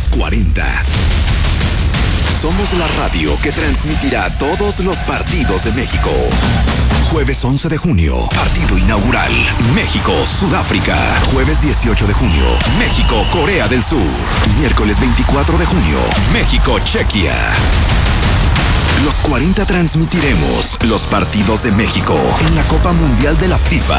40. Somos la radio que transmitirá todos los partidos de México. Jueves 11 de junio, partido inaugural, México-Sudáfrica. Jueves 18 de junio, México-Corea del Sur. Miércoles 24 de junio, México-Chequia. Los 40 transmitiremos los partidos de México en la Copa Mundial de la FIFA